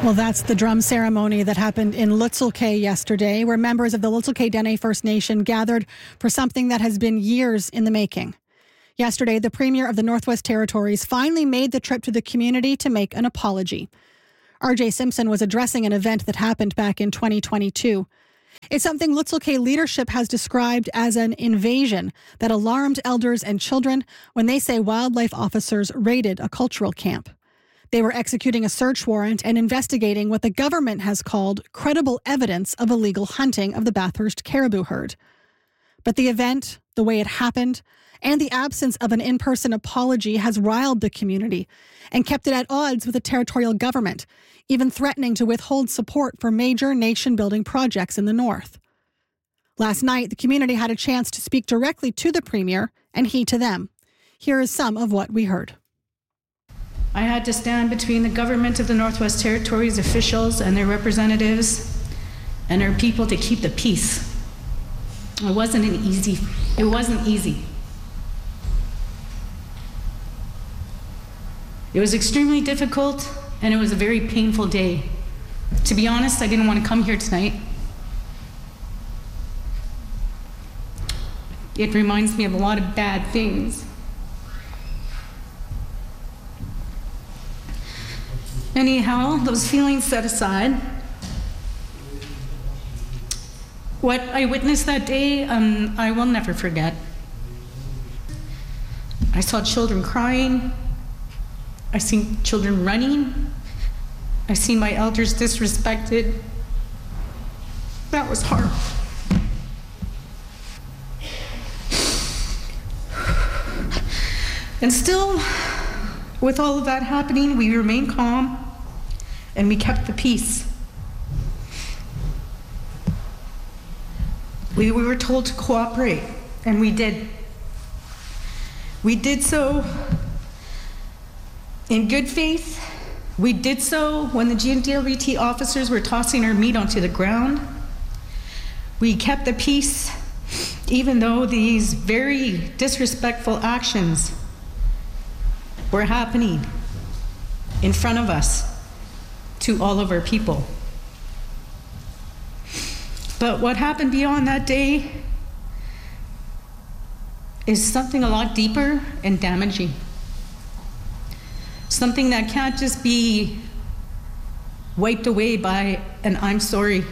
Well, that's the drum ceremony that happened in Lutzelk'e yesterday, where members of the Lutzelk'e Dene First Nation gathered for something that has been years in the making. Yesterday, the Premier of the Northwest Territories finally made the trip to the community to make an apology. R.J. Simpson was addressing an event that happened back in 2022. It's something Lutzelk'e leadership has described as an invasion that alarmed elders and children when they say wildlife officers raided a cultural camp. They were executing a search warrant and investigating what the government has called credible evidence of illegal hunting of the Bathurst caribou herd. But the event, the way it happened, and the absence of an in-person apology has riled the community and kept it at odds with the territorial government, even threatening to withhold support for major nation-building projects in the north. Last night, the community had a chance to speak directly to the Premier and he to them. Here is some of what we heard. I had to stand between the government of the Northwest Territories officials and their representatives and our people to keep the peace. It wasn't easy. It was extremely difficult, and it was a very painful day. To be honest, I didn't want to come here tonight. It reminds me of a lot of bad things. Anyhow, those feelings set aside. What I witnessed that day, I will never forget. I saw children crying. I seen children running. I seen my elders disrespected. That was hard. And still, with all of that happening, we remained calm and we kept the peace. We were told to cooperate, and we did. We did so in good faith. We did so when the GNDLBT officers were tossing our meat onto the ground. We kept the peace even though these very disrespectful actions were happening in front of us to all of our people. But what happened beyond that day is something a lot deeper and damaging. Something that can't just be wiped away by an "I'm sorry."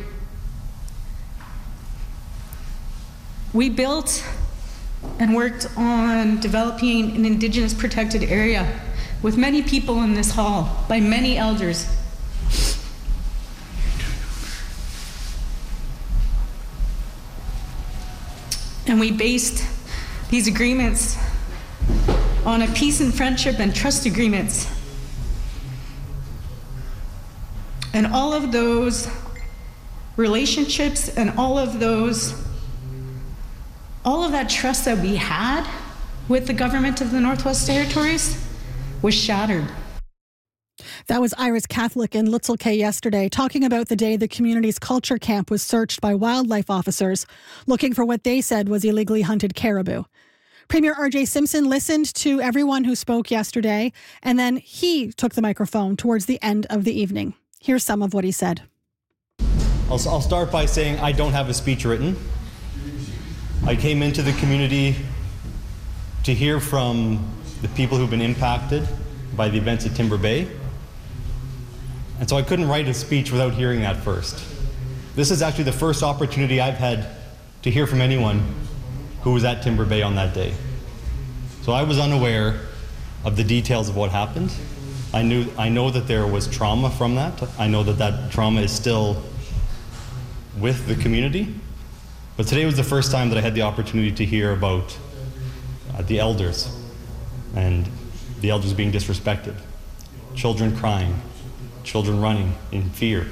We built and worked on developing an Indigenous protected area with many people in this hall, by many elders. And we based these agreements on a peace and friendship and trust agreements. And all of those relationships and all of that trust that we had with the government of the Northwest Territories was shattered. That was Iris Catholic in Lutzelk'e yesterday, talking about the day the community's culture camp was searched by wildlife officers looking for what they said was illegally hunted caribou. Premier R.J. Simpson listened to everyone who spoke yesterday, and then he took the microphone towards the end of the evening. Here's some of what he said. I'll start by saying I don't have a speech written. I came into the community to hear from the people who've been impacted by the events at Timber Bay. And so I couldn't write a speech without hearing that first. This is actually the first opportunity I've had to hear from anyone who was at Timber Bay on that day. So I was unaware of the details of what happened. I know that there was trauma from that. I know that that trauma is still with the community. But today was the first time that I had the opportunity to hear about the elders and the elders being disrespected, children crying, children running in fear.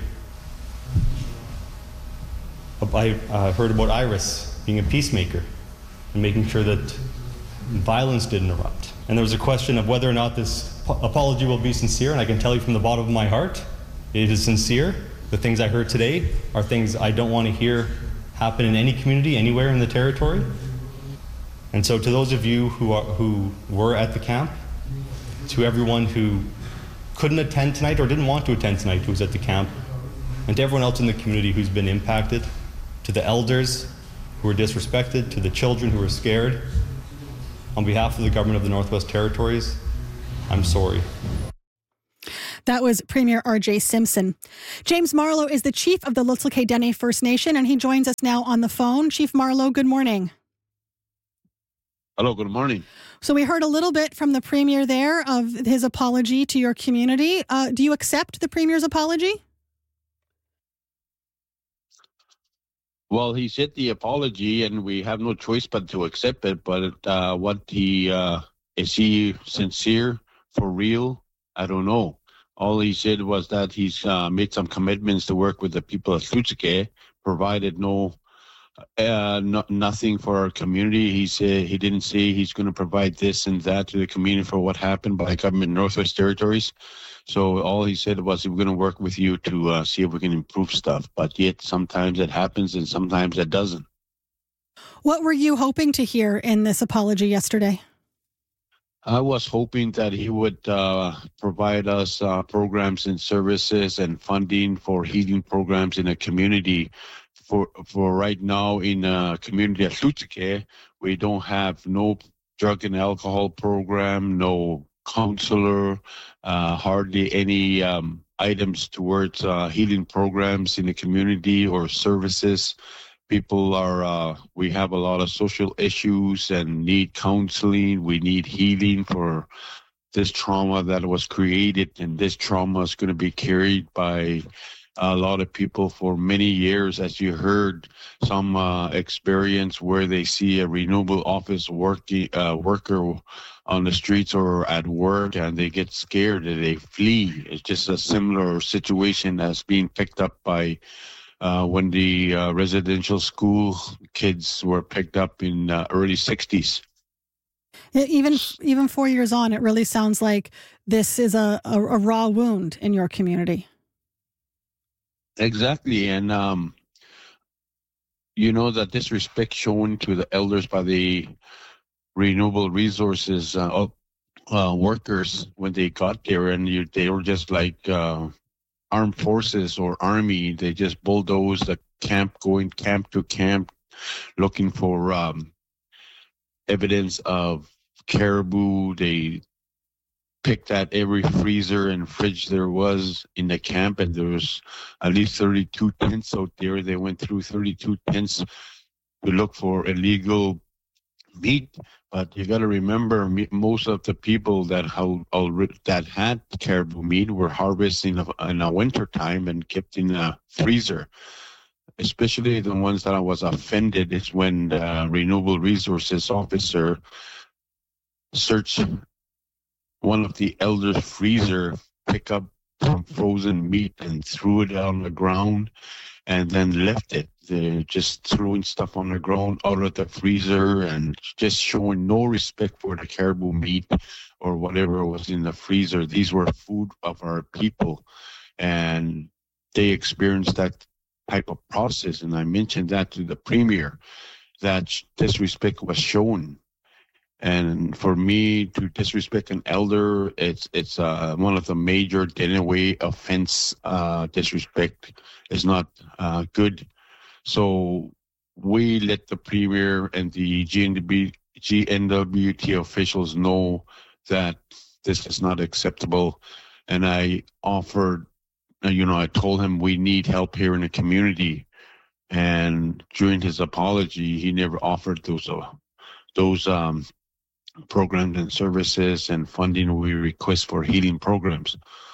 I heard about Iris being a peacemaker and making sure that violence didn't erupt. And there was a question of whether or not this apology will be sincere, and I can tell you from the bottom of my heart, it is sincere. The things I heard today are things I don't want to hear happen in any community, anywhere in the territory. And so to those of you who were at the camp, to everyone who couldn't attend tonight or didn't want to attend tonight who was at the camp, and to everyone else in the community who's been impacted, to the elders who were disrespected, to the children who were scared, on behalf of the government of the Northwest Territories, I'm sorry. That was Premier R.J. Simpson. James Marlowe is the chief of the Lheidli T'enneh Dene First Nation, and he joins us now on the phone. Chief Marlowe, good morning. Hello, good morning. So we heard a little bit from the Premier there of his apology to your community. Do you accept the Premier's apology? Well, he said the apology, and we have no choice but to accept it. But is he sincere, for real? I don't know. All he said was that he's made some commitments to work with the people of Lheidli, provided nothing for our community. He didn't say he's going to provide this and that to the community for what happened by government Northwest Territories. So all he said was we're going to work with you to see if we can improve stuff. But yet sometimes it happens and sometimes it doesn't. What were you hoping to hear in this apology yesterday? I was hoping that he would provide us programs and services and funding for healing programs in a community. For right now in a community of Lheidli, we don't have no drug and alcohol program, no counselor, hardly any items towards healing programs in the community or services. People we have a lot of social issues and need counseling. We need healing for this trauma that was created, and this trauma is going to be carried by a lot of people for many years. As you heard, some experience where they see a renewable office worker on the streets or at work, and they get scared and they flee. It's just a similar situation as being picked up by when the residential school kids were picked up in early 60s. Even 4 years on, it really sounds like this is a raw wound in your community. Exactly. And, the disrespect shown to the elders by the renewable resources workers when they got there, and they were just like armed forces or army. They just bulldoze the camp, going camp to camp, looking for evidence of caribou. They picked at every freezer and fridge there was in the camp, and there was at least 32 tents out there. They went through 32 tents to look for illegal meat. But you got to remember, most of the people that had caribou meat were harvesting in a winter time and kept in a freezer. Especially the ones that I was offended is when the renewable resources officer searched one of the elders' freezer, pick up some frozen meat and threw it on the ground, and then left it. They're just throwing stuff on the ground out of the freezer and just showing no respect for the caribou meat or whatever was in the freezer. These were food of our people, and they experienced that type of process. And I mentioned that to the Premier, that disrespect was shown. And for me to disrespect an elder, it's one of the major Dene offense. Disrespect is not good. So we let the Premier and the GNWT officials know that this is not acceptable. And I offered, I told him we need help here in the community. And during his apology, he never offered those programs and services and funding we request for healing programs.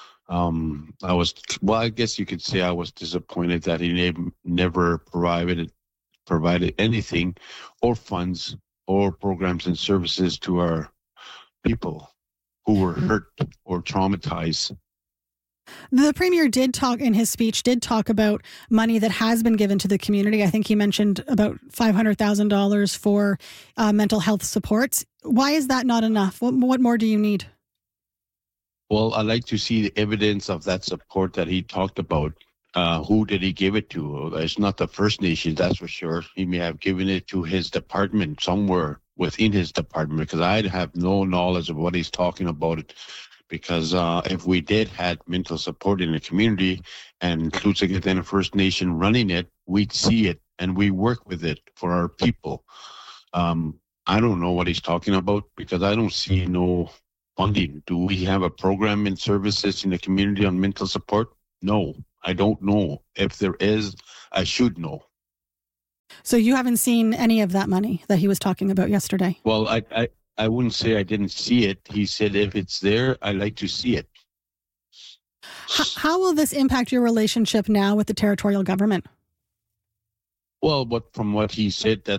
I guess you could say I was disappointed that he never provided anything or funds or programs and services to our people who were hurt or traumatized. The Premier did talk about money that has been given to the community. I think he mentioned about $500,000 for mental health supports. Why is that not enough? What more do you need? Well, I'd like to see the evidence of that support that he talked about. Who did he give it to? It's not the First Nations, that's for sure. He may have given it to his department somewhere within his department, because I have no knowledge of what he's talking about because if we did had mental support in the community and Lutz Ken First Nation running it, we'd see it and we work with it for our people. I don't know what he's talking about because I don't see no funding. Do we have a program and services in the community on mental support? No, I don't know. If there is, I should know. So you haven't seen any of that money that he was talking about yesterday? Well, I wouldn't say I didn't see it. He said if it's there, I like to see it. How will this impact your relationship now with the territorial government? Well, from what he said that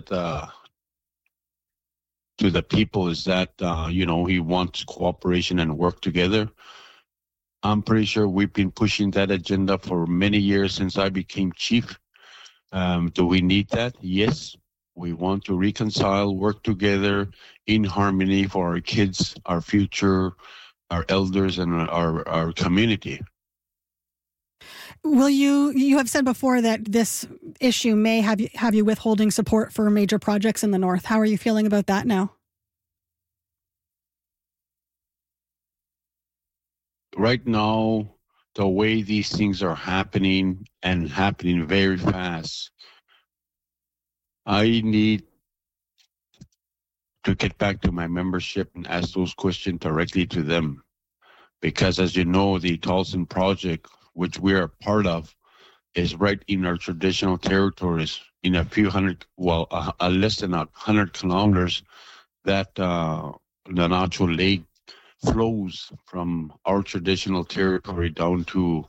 to the people is that, he wants cooperation and work together. I'm pretty sure we've been pushing that agenda for many years since I became chief. Do we need that? Yes. We want to reconcile, work together in harmony for our kids, our future, our elders, and our community. Will you have said before that this issue may have you withholding support for major projects in the north. How are you feeling about that now? Right now, the way these things are happening and happening very fast, I need to get back to my membership and ask those questions directly to them. Because as you know, the Tolson project, which we are a part of, is right in our traditional territories in a few hundred, less than 100 kilometers that the Nacho Lake flows from our traditional territory down to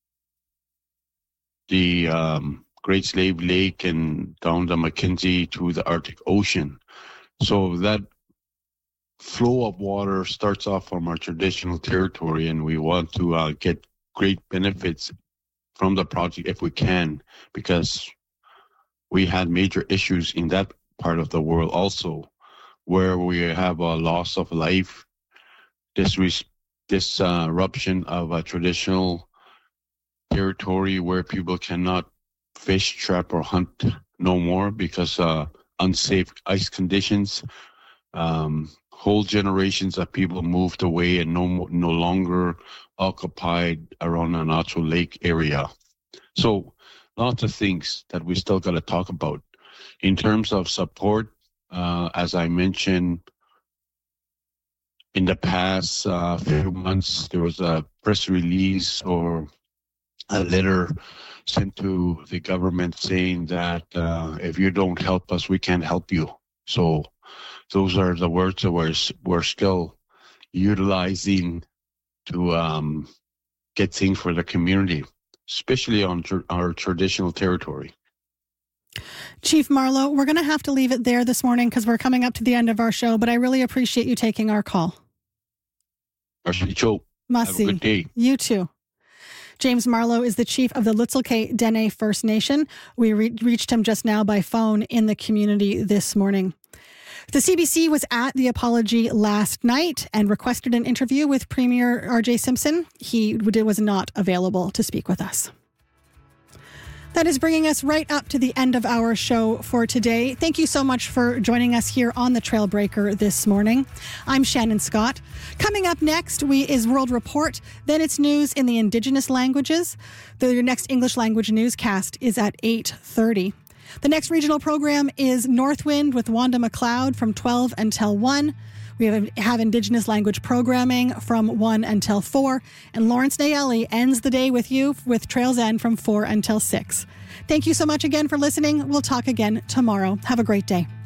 the Great Slave Lake and down the Mackenzie to the Arctic Ocean. So that flow of water starts off from our traditional territory, and we want to get great benefits from the project if we can, because we had major issues in that part of the world also, where we have a loss of life, disruption of a traditional territory where people cannot fish, trap, or hunt no more because unsafe ice conditions. Whole generations of people moved away and no longer occupied around the Nacho Lake area. So lots of things that we still got to talk about. In terms of support, as I mentioned, in the past few months, there was a press release or a letter sent to the government saying that if you don't help us, we can't help you. So those are the words that we're still utilizing to get things for the community, especially on our traditional territory. Chief Marleau, we're going to have to leave it there this morning because we're coming up to the end of our show, but I really appreciate you taking our call. Merci, Joe. Have a good day. You too. James Marleau is the chief of the Lutzel K'e Dene First Nation. We reached him just now by phone in the community this morning. The CBC was at the apology last night and requested an interview with Premier R.J. Simpson. He was not available to speak with us. That is bringing us right up to the end of our show for today. Thank you so much for joining us here on the Trailbreaker this morning. I'm Shannon Scott. Coming up next is World Report. Then it's news in the Indigenous languages. The next English language newscast is at 8:30. The next regional program is Northwind with Wanda McLeod from 12 until 1. We have Indigenous language programming from 1 until 4. And Lawrence Nayeli ends the day with you with Trails End from 4 until 6. Thank you so much again for listening. We'll talk again tomorrow. Have a great day.